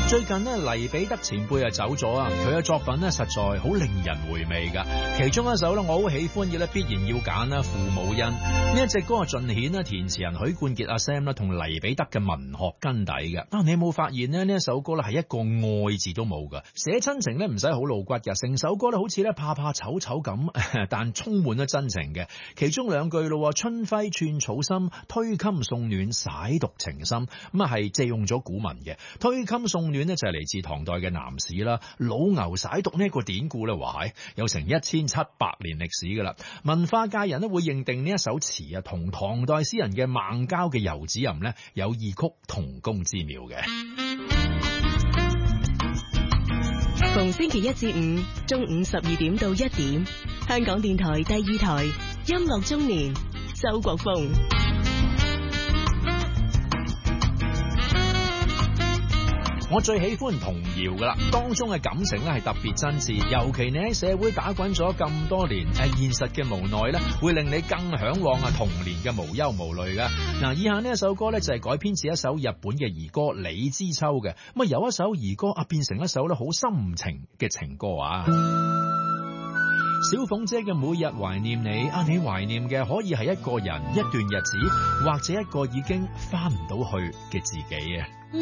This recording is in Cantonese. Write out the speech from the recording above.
最近呢，黎彼得前輩走咗啊，佢嘅作品呢，實在好令人回味噶。其中一首呢，我好喜歡嘅呢，必然要揀啦《父母恩》呢一隻歌啊，盡顯啦填詞人許冠傑阿 Sam 啦同黎彼得嘅文學根底嘅。但你有冇發現呢？呢一首歌呢，係一個愛字都冇噶，寫親情呢，唔使好露骨嘅，成首歌呢，好似呢怕怕醜醜咁，但充滿咗真情嘅。其中兩句咯，春暉寸草心，推襟送暖洗獨情深，咁啊係借用咗古文嘅。推襟送暖呢，就係嚟自唐代嘅南史啦，老牛洗獨呢一個典故咧，話係有成1700年歷史噶啦。文化界人呢，會認定呢一首詞啊，同唐代詩人嘅孟郊嘅遊子吟呢，有異曲同工之妙嘅。 逢星期一至五中午12點到1點，香港電台第2台音樂中年，周國峰。 我最喜歡童謠噶啦，當中嘅感情咧係特別真摯，尤其你喺社會打滾咗咁多年，現實嘅無奈咧，會令你更向往童年嘅無憂無慮噶。嗱，以下呢一首歌咧就係改編自一首日本嘅兒歌《李之秋》嘅，咁啊由一首兒歌變成一首咧好深情嘅情歌啊。小鳳姐嘅每日懷念你，你懷念嘅可以係一個人、一段日子，或者一個已經翻唔到去嘅自己啊。